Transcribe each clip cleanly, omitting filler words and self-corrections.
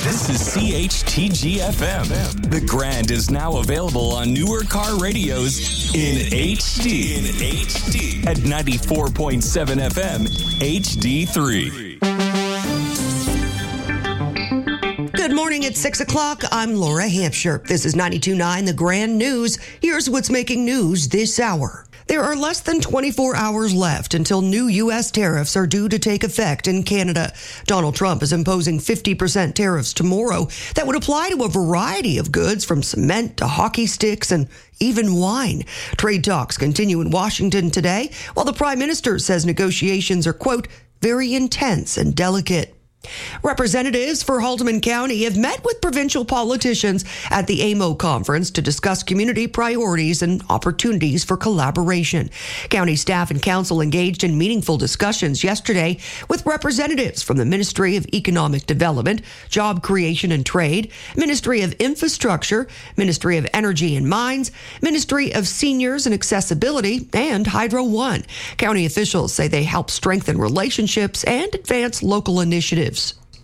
This is CHTG-FM. The Grand is now available on newer car radios in HD. At 94.7 FM, HD3. Good morning at 6 o'clock. I'm Laura Hampshire. This is 92.9 The Grand News. Here's what's making news this hour. There are less than 24 hours left until new U.S. tariffs are due to take effect in Canada. Donald Trump is imposing 50% tariffs tomorrow that would apply to a variety of goods from cement to hockey sticks and even wine. Trade talks continue in Washington today, while the Prime Minister says negotiations are, quote, very intense and delicate. Representatives for Haldeman County have met with provincial politicians at the AMO conference to discuss community priorities and opportunities for collaboration. County staff and council engaged in meaningful discussions yesterday with representatives from the Ministry of Economic Development, Job Creation and Trade, Ministry of Infrastructure, Ministry of Energy and Mines, Ministry of Seniors and Accessibility, and Hydro One. County officials say they help strengthen relationships and advance local initiatives.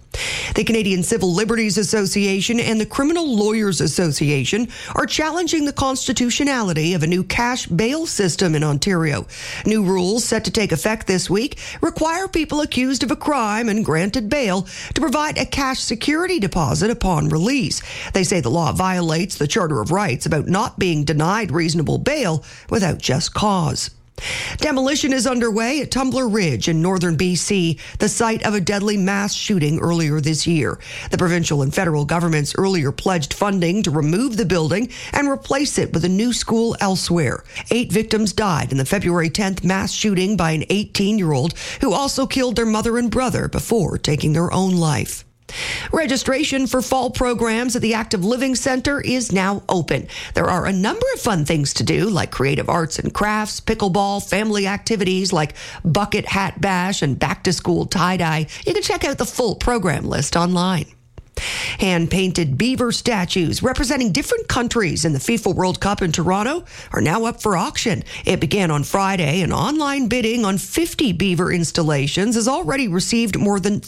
The Canadian Civil Liberties Association and the Criminal Lawyers Association are challenging the constitutionality of a new cash bail system in Ontario. New rules set to take effect this week require people accused of a crime and granted bail to provide a cash security deposit upon release. They say the law violates the Charter of Rights about not being denied reasonable bail without just cause. Demolition is underway at Tumbler Ridge in northern BC, the site of a deadly mass shooting earlier this year. The provincial and federal governments earlier pledged funding to remove the building and replace it with a new school elsewhere. 8 victims died in the February 10th mass shooting by an 18-year-old who also killed their mother and brother before taking their own life. Registration for fall programs at the Active Living Center is now open. There are a number of fun things to do, like creative arts and crafts, pickleball, family activities like bucket hat bash and back-to-school tie-dye. You can check out the full program list online. Hand-painted beaver statues representing different countries in the FIFA World Cup in Toronto are now up for auction. It began on Friday, and online bidding on 50 beaver installations has already received more than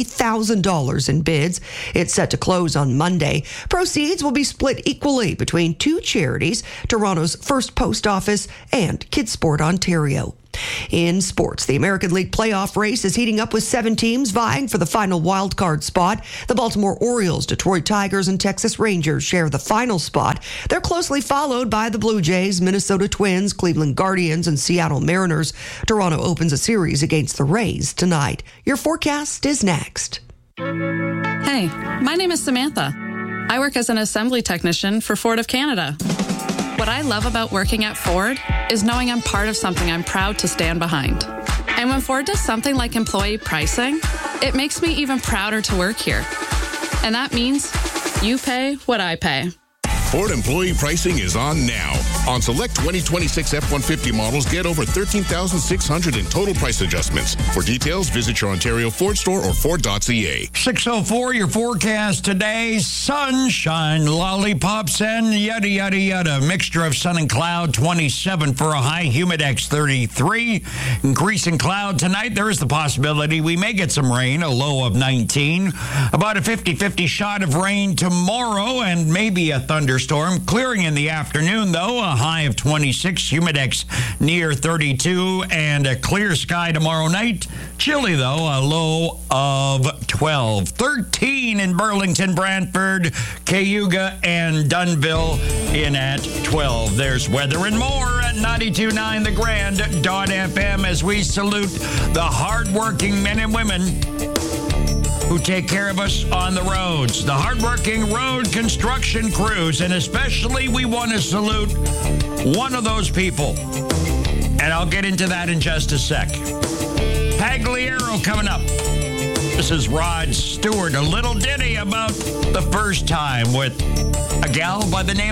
$30,000 in bids. It's set to close on Monday. Proceeds will be split equally between 2 charities, Toronto's First Post Office and Kidsport Ontario. In sports, the American League playoff race is heating up with 7 teams vying for the final wildcard spot. The Baltimore Orioles, Detroit Tigers, and Texas Rangers share the final spot. They're closely followed by the Blue Jays, Minnesota Twins, Cleveland Guardians, and Seattle Mariners. Toronto opens a series against the Rays tonight. Your forecast is next. Hey, my name is Samantha. I work as an assembly technician for Ford of Canada. What I love about working at Ford is knowing I'm part of something I'm proud to stand behind. And when Ford does something like employee pricing, it makes me even prouder to work here. And that means you pay what I pay. Ford employee pricing is on now. On select 2026 F-150 models, get over $13,600 in total price adjustments. For details, visit your Ontario Ford store or Ford.ca. 6:04, your forecast today, sunshine, lollipops, and yada, yada, yada. Mixture of sun and cloud, 27 for a high, humidex 33. Increasing cloud tonight. There is the possibility we may get some rain, a low of 19. About a 50-50 shot of rain tomorrow and maybe a thunderstorm. Clearing in the afternoon, though, a high of 26, humidex near 32, and a clear sky tomorrow night. Chilly, though, a low of 12. 13 in Burlington, Brantford, Cayuga, and Dunnville in at 12. There's weather and more at 92.9 The Grand.FM as we salute the hardworking men and women who take care of us on the roads, the hardworking road construction crews, and especially we want to salute one of those people. And I'll get into that in just a sec. Pagliaro coming up. This is Rod Stewart, a little ditty about the first time with a gal by the name